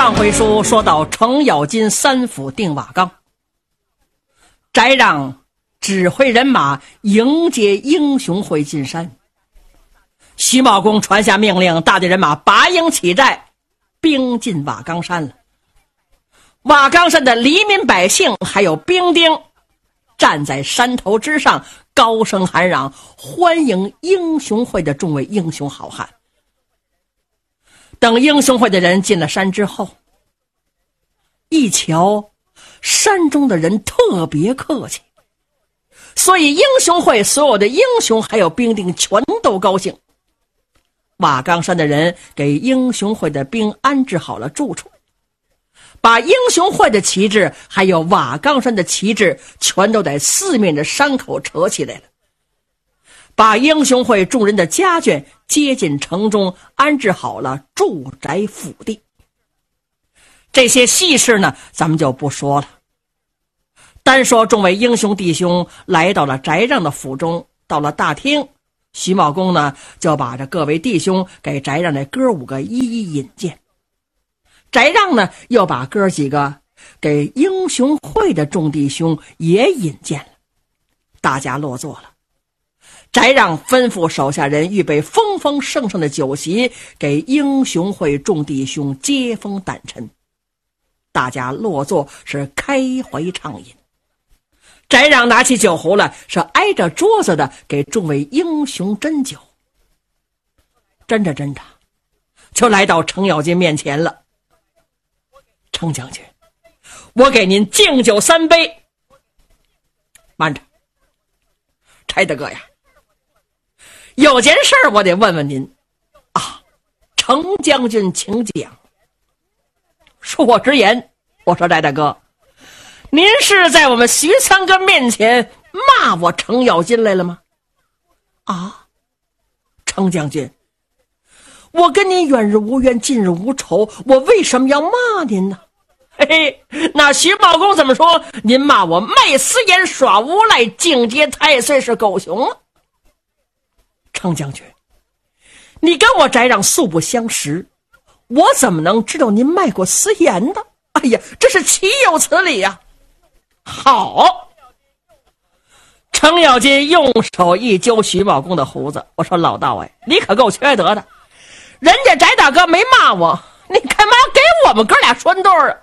上回书说到程咬金三府定瓦岗，翟让指挥人马迎接英雄会进山。徐茂公传下命令，大队人马拔营起寨，兵进瓦岗山了。瓦岗山的黎民百姓还有兵丁站在山头之上，高声喊嚷，欢迎英雄会的众位英雄好汉。等英雄会的人进了山之后，一瞧山中的人特别客气，所以英雄会所有的英雄还有兵丁全都高兴。瓦岗山的人给英雄会的兵安置好了住处，把英雄会的旗帜还有瓦岗山的旗帜全都在四面的山口扯起来了，把英雄会众人的家眷接进城中，安置好了住宅府地。这些细事呢，咱们就不说了，单说众位英雄弟兄来到了翟让的府中，到了大厅，徐茂公呢就把这各位弟兄给翟让这哥五个一一引荐。翟让呢又把哥几个给英雄会的众弟兄也引荐了。大家落座了，翟让吩咐手下人预备丰丰盛盛的酒席，给英雄会众弟兄接风掸尘。大家落座是开怀畅饮。翟让拿起酒壶来，是挨着桌子的给众位英雄斟酒。斟着斟着就来到程咬金面前了。程将军，我给您敬酒3杯。慢着，柴大哥呀，有件事我得问问您啊。程将军请讲。恕我直言，我说翟大哥，您是在我们徐三哥面前骂我程咬金来了吗？啊，程将军，我跟您远日无冤，近日无仇，我为什么要骂您呢？嘿嘿，那徐茂公怎么说？您骂我卖私盐耍无赖，境界太岁是狗熊了。程将军，你跟我翟让素不相识，我怎么能知道您卖过私盐呢？哎呀，这是岂有此理呀！好，程咬金用手一揪徐茂公的胡子，我说老道哎，你可够缺德的，人家翟大哥没骂我，你干嘛给我们哥俩拴对儿啊？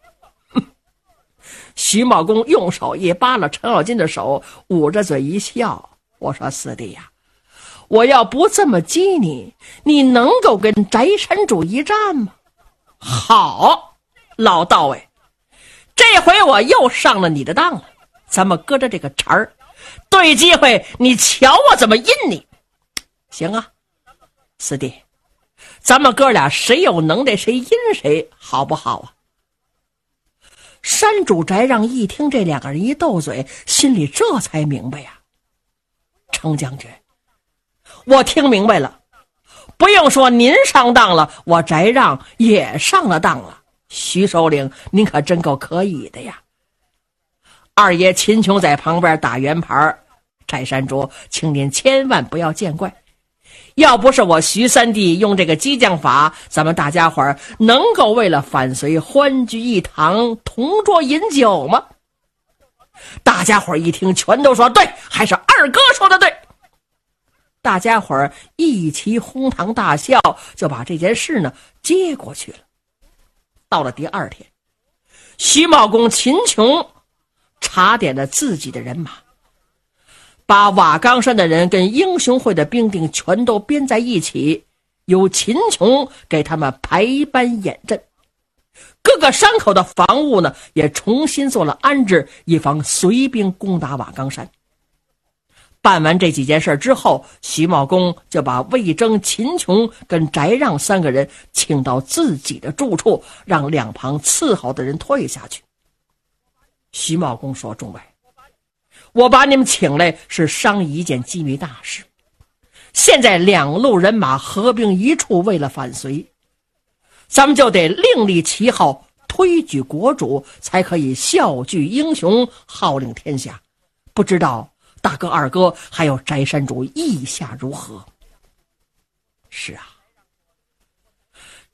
徐茂公用手一扒拉程咬金的手，捂着嘴一笑，我说四弟呀，我要不这么激你，你能够跟翟山主一战吗？好，老道哎，这回我又上了你的当了，咱们搁着这个茬儿，对机会你瞧我怎么阴你。行啊，四弟，咱们哥俩谁有能耐谁阴谁，好不好啊？山主翟让一听这两个人一斗嘴，心里这才明白呀。程将军，我听明白了，不用说您上当了，我翟让也上了当了。徐首领，您可真够可以的呀。二爷秦琼在旁边打圆盘，翟山主，请您千万不要见怪，要不是我徐三弟用这个激将法，咱们大家伙儿能够为了反隋欢聚一堂，同桌饮酒吗？大家伙儿一听全都说对，还是二哥说的对。大家伙儿一齐哄堂大笑，就把这件事呢接过去了。到了第二天，徐茂公秦琼查点了自己的人马，把瓦岗山的人跟英雄会的兵丁全都编在一起，由秦琼给他们排班演阵。各个山口的防务呢也重新做了安置，以防隋兵攻打瓦岗山。办完这几件事之后，徐茂公就把魏征、秦琼跟翟让三个人请到自己的住处，让两旁伺候的人退下去。徐茂公说，众位，我把你们请来是商议一件机密大事，现在两路人马合并一处，为了反隋，咱们就得另立旗号，推举国主，才可以效聚英雄，号令天下。不知道大哥二哥还有翟山主意下如何？是啊，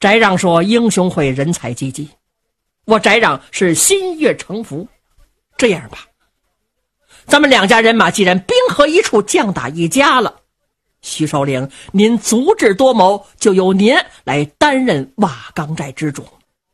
翟让说英雄会人才济济，我翟让是心悦诚服。这样吧，咱们两家人马既然兵合一处，将打一家了，徐首领您足智多谋，就由您来担任瓦岗寨之主。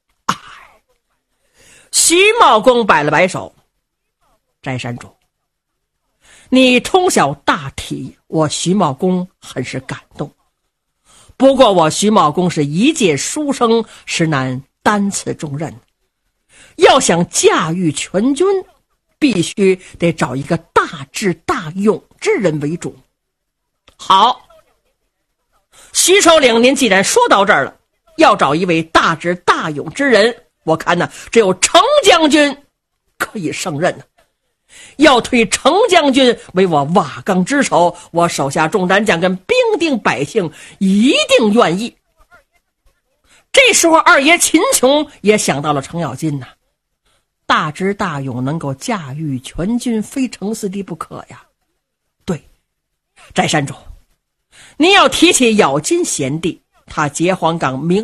徐茂公摆了摆手，翟山主，你通晓大体，我徐茂公很是感动。不过我徐茂公是一介书生，实难担此重任。要想驾驭全军，必须得找一个大智大勇之人为主。好，徐首领，您既然说到这儿了，要找一位大智大勇之人，我看呢，只有程将军可以胜任呢。要推程将军为我瓦岗之首，我手下众战将跟兵丁百姓一定愿意。这时候二爷秦琼也想到了程咬金呐，大智大勇，能够驾驭全军，非程四弟不可呀。对，翟山主，您要提起咬金贤弟，他结黄岗明